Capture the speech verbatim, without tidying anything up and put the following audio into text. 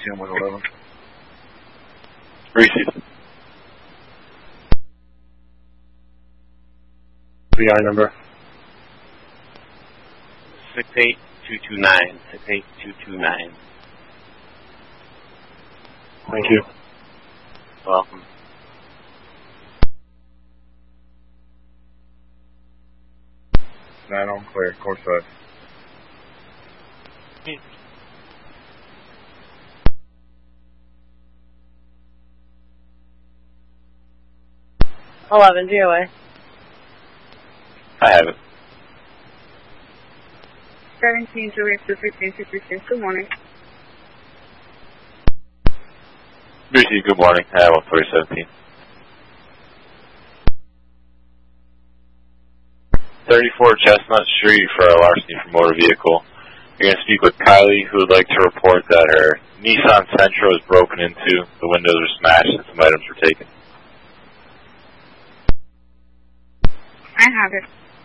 M one eleven. Receive. V I number. six eight two two nine. six eight two two nine. Thank you. Welcome. Nine on clear, course side. eleven, G O A. I have it. seventeen, Juliet, two fifteen, two fifteen, good morning. Receive, good morning. I have one three seventeen. thirty-four Chestnut Street for a larceny for motor vehicle. You're going to speak with Kylie, who would like to report that her Nissan Sentra was broken into, the windows were smashed, and some items were taken. I have it.